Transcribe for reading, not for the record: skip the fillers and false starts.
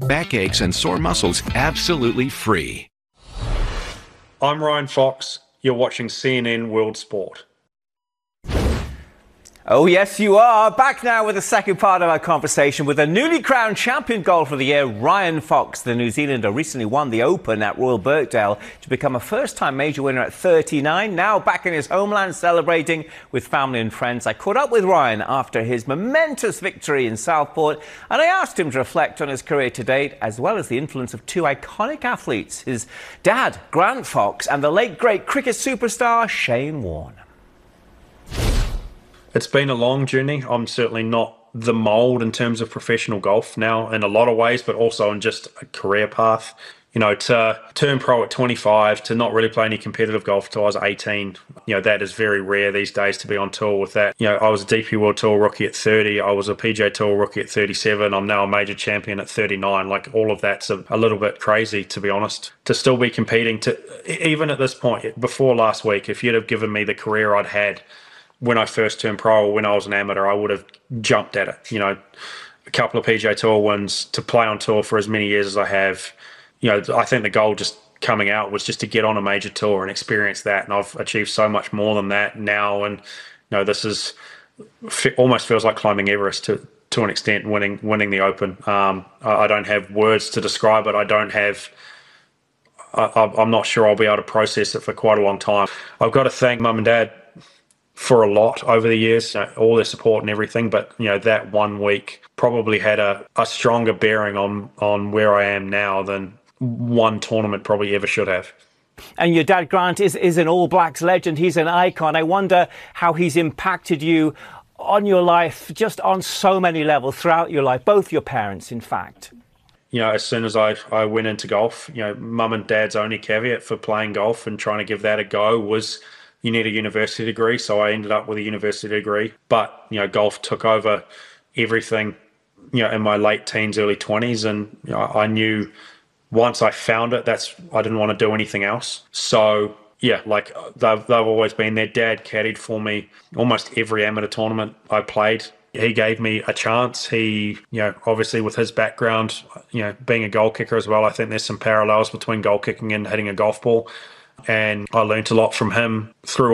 backaches, and sore muscles absolutely free. I'm Ryan Fox. You're watching CNN World Sport. Oh, yes, you are. Back now with the second part of our conversation with the newly crowned champion golfer of the year, Ryan Fox. The New Zealander recently won the Open at Royal Birkdale to become a first-time major winner at 39. Now back in his homeland celebrating with family and friends. I caught up with Ryan after his momentous victory in Southport, and I asked him to reflect on his career to date, as well as the influence of two iconic athletes, his dad, Grant Fox, and the late great cricket superstar, Shane Warne. It's been a long journey. I'm certainly not the mould in terms of professional golf now in a lot of ways, but also in just a career path. You know, to turn pro at 25, to not really play any competitive golf until I was 18, that is very rare these days to be on tour with that. I was a DP World Tour rookie at 30. I was a PGA Tour rookie at 37. I'm now a major champion at 39. Like, all of that's a little bit crazy, to be honest. To still be competing, even at this point, before last week, if you'd have given me the career I'd had when I first turned pro or when I was an amateur, I would have jumped at it. A couple of PGA Tour wins, to play on tour for as many years as I have. I think the goal just coming out was just to get on a major tour and experience that. And I've achieved so much more than that now. And, this is almost feels like climbing Everest to an extent, winning the Open. I don't have words to describe it. I'm not sure I'll be able to process it for quite a long time. I've got to thank Mum and Dad for a lot over the years, all their support and everything. But, that 1 week probably had a stronger bearing on where I am now than one tournament probably ever should have. And your dad, Grant, is an All Blacks legend. He's an icon. I wonder how he's impacted you on your life, just on so many levels throughout your life, both your parents, in fact. As soon as I went into golf, Mum and Dad's only caveat for playing golf and trying to give that a go was, you need a university degree. So I ended up with a university degree. But, golf took over everything, in my late teens, early 20s. And I knew once I found it, I didn't want to do anything else. So, yeah, like they've always been there. Dad caddied for me almost every amateur tournament I played. He gave me a chance. He, obviously with his background, being a goal kicker as well, I think there's some parallels between goal kicking and hitting a golf ball. And I learned a lot from him through